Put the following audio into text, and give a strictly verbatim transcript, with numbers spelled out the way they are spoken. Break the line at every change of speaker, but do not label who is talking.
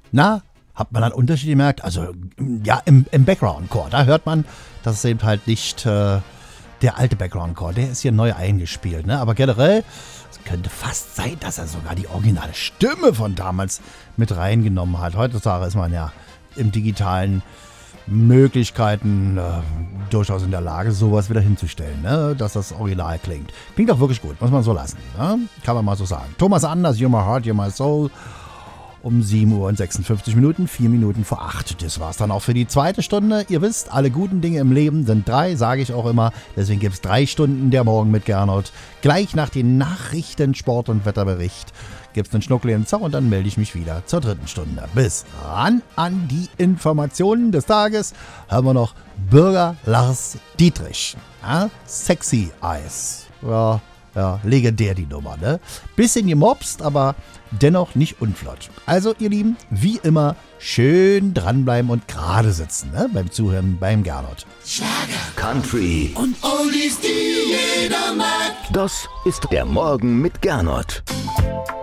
Na, hat man einen Unterschied gemerkt? Also, ja, im, im Background-Chor, da hört man, dass es eben halt nicht äh, der alte Background-Chor, der ist hier neu eingespielt, ne? Aber generell, es könnte fast sein, dass er sogar die originale Stimme von damals mit reingenommen hat. Heutzutage ist man ja im digitalen Möglichkeiten äh, durchaus in der Lage, sowas wieder hinzustellen, ne? Dass das Original klingt. Klingt auch wirklich gut, muss man so lassen, ne? Kann man mal so sagen. Thomas Anders, You're My Heart, You're My Soul. Um sieben Uhr und sechsundfünfzig Minuten, vier Minuten vor acht. Das war's dann auch für die zweite Stunde. Ihr wisst, alle guten Dinge im Leben sind drei, sage ich auch immer. Deswegen gibt's drei Stunden der Morgen mit Gernot. Gleich nach den Nachrichten, Sport- und Wetterbericht gibt's einen Schnuckli im Zauch und dann melde ich mich wieder zur dritten Stunde. Bis ran an die Informationen des Tages hören wir noch Bürger Lars Dietrich. Ja? Sexy Eyes. Ja, ja, legendär die Nummer, ne? Bisschen gemobst, aber dennoch nicht unflott. Also, ihr Lieben, wie immer, schön dranbleiben und gerade sitzen, ne? Beim Zuhören beim Gernot.
Schlager, Country
und Oldies, die jeder mag.
Das ist der Morgen mit Gernot.